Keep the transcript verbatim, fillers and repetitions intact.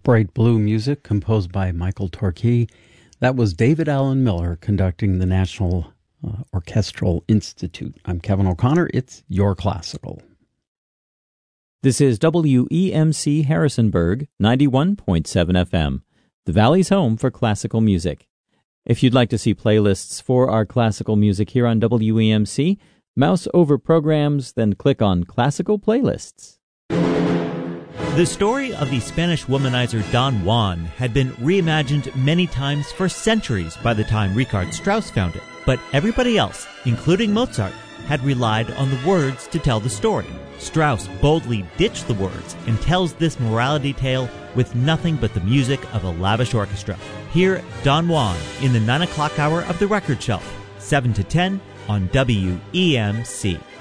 Bright Blue music composed by Michael Torquay. That was David Allen Miller conducting the National uh, Orchestral Institute. I'm Kevin O'Connor. It's Your Classical. This is W E M C Harrisonburg, ninety-one point seven F M, the Valley's home for classical music. If you'd like to see playlists for our classical music here on W E M C, mouse over programs, then click on Classical Playlists. The story of the Spanish womanizer Don Juan had been reimagined many times for centuries by the time Richard Strauss found it. But everybody else, including Mozart, had relied on the words to tell the story. Strauss boldly ditched the words and tells this morality tale with nothing but the music of a lavish orchestra. Hear Don Juan in the nine o'clock hour of the record shelf, seven to ten on W E M C.